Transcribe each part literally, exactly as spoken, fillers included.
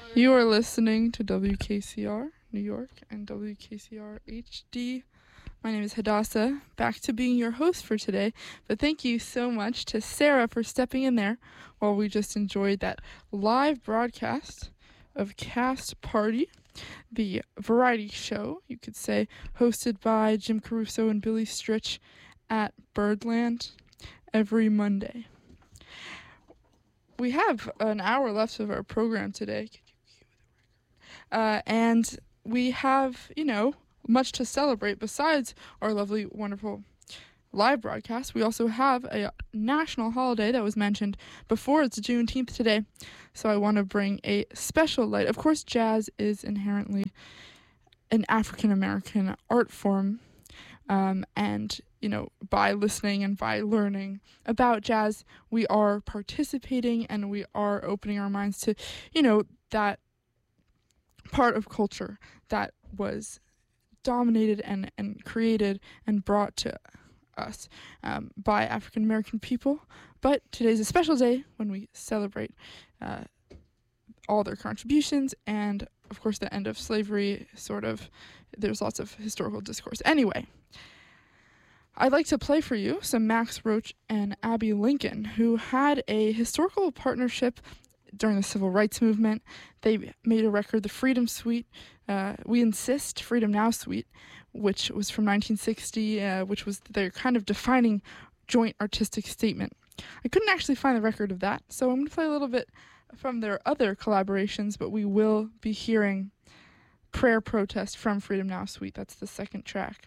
You are listening to W K C R New York and W K C R H D. My name is Hadassah, back to being your host for today. But thank you so much to Sarah for stepping in there while we just enjoyed that live broadcast of Cast Party, the variety show, you could say, hosted by Jim Caruso and Billy Stritch at Birdland every Monday. We have an hour left of our program today. Uh, and we have, you know, much to celebrate besides our lovely, wonderful live broadcast. We also have a national holiday that was mentioned before. It's Juneteenth today. So I want to bring a special light. Of course, jazz is inherently an African-American art form. Um, and, you know, by listening and by learning about jazz, we are participating and we are opening our minds to, you know, that part of culture that was dominated and, and created and brought to us um, by African American people. But today's a special day when we celebrate uh, all their contributions and, of course, the end of slavery. Sort of, there's lots of historical discourse. Anyway, I'd like to play for you some Max Roach and Abbey Lincoln, who had a historical partnership during the Civil Rights Movement. They made a record, the Freedom Suite, uh, We Insist, Freedom Now Suite, which was from nineteen sixty, uh, which was their kind of defining joint artistic statement. I couldn't actually find the record of that, so I'm going to play a little bit from their other collaborations, but we will be hearing Prayer Protest from Freedom Now Suite. That's the second track.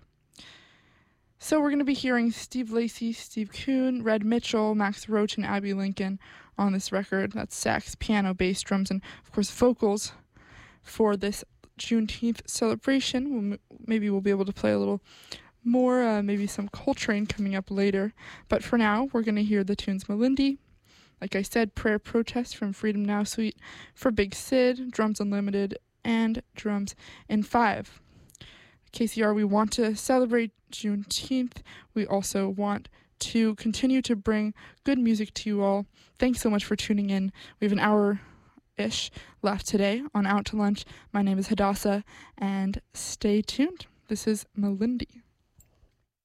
So we're going to be hearing Steve Lacy, Steve Kuhn, Red Mitchell, Max Roach, and Abbey Lincoln on this record. That's sax, piano, bass, drums, and, of course, vocals for this Juneteenth celebration. We'll, maybe we'll be able to play a little more, uh, maybe some Coltrane coming up later. But for now, we're going to hear the tunes Melindy, like I said, Prayer Protest from Freedom Now Suite, for Big Sid, Drums Unlimited, and Drums in Five. K C R, we want to celebrate Juneteenth. We also want to continue to bring good music to you all. Thanks so much for tuning in. We have an hour-ish left today on Out to Lunch. My name is Hadassah, and stay tuned. This is Melindy.